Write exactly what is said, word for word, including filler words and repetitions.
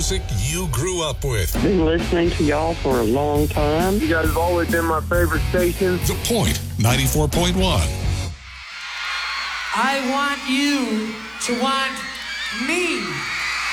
music you grew up with. Been listening to y'all for a long time. You guys have always been my favorite station. The Point, ninety-four point one. I want you to want me.